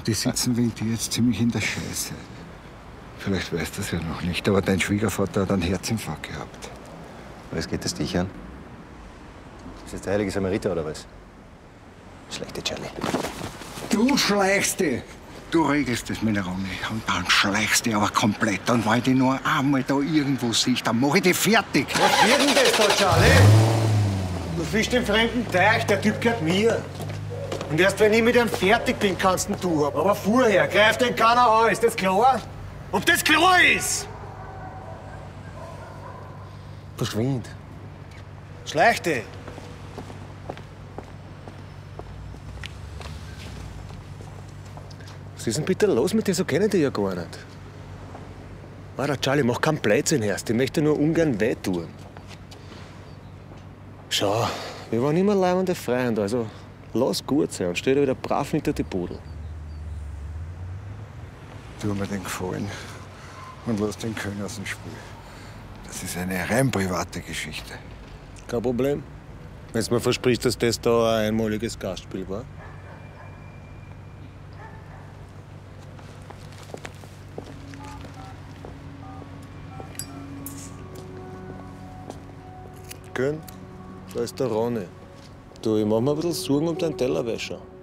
die sitzen wegen dir jetzt ziemlich in der Scheiße. Vielleicht weißt du es ja noch nicht, aber dein Schwiegervater hat einen Herzinfarkt gehabt. Was geht das dich an? Ist das der heilige Samariter oder was? Schlechte Charlie. Du schleichst dich! Du regelst das mit der Ronny und dann schleichst du aber komplett. Und weil ich nur einmal da irgendwo sehe, dann mach ich dich fertig. Was wird denn das da, Charlie? Du fischst im fremden Teich, der Typ gehört mir. Und erst wenn ich mit ihm fertig bin, kannst du haben. Aber vorher greift den keiner an, ist das klar? Ob das klar ist? Verschwind. Schleich dich. Was ist denn bitte los mit dir? So kennen die ja gar nicht. Warte, Charlie, mach keinen Blödsinn erst. Ich möchte nur ungern wehtun. Schau, wir waren immer leibende Freunde, also lass gut sein und stell dir wieder brav hinter die Pudel. Tu mir den Gefallen und lass den König aus dem Spiel. Das ist eine rein private Geschichte. Kein Problem. Wenn du mir versprichst, dass das da ein einmaliges Gastspiel war. Gönn, da ist der Ronny. Du, ich mach mir ein bisschen Sorgen um deinen Tellerwäscher.